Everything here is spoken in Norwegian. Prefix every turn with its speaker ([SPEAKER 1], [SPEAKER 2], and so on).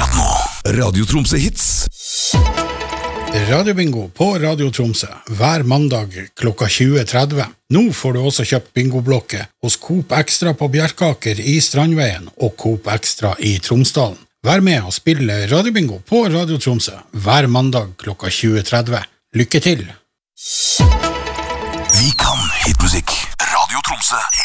[SPEAKER 1] Akkurat nå, Radio Tromsø Hits.
[SPEAKER 2] Radiobingo på Radio Tromsø, hver mandag klokka 20.30. Nå får du også kjøpt bingoblokke hos Coop Extra på Bjerkaker i Strandveien og Coop Extra i Tromsdalen. Vær med og spille Radiobingo på Radio Tromsø, hver mandag klokka 20.30. Lykke til!
[SPEAKER 1] Vi kan hitmusikk. Radio Tromsø